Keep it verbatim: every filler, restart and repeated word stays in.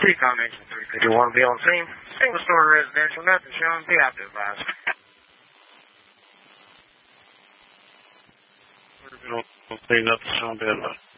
T-Com engine three fifty-one will be on scene. Single story residential, nothing shown. Be out to advise. We're going to see nothing shown. Be advised.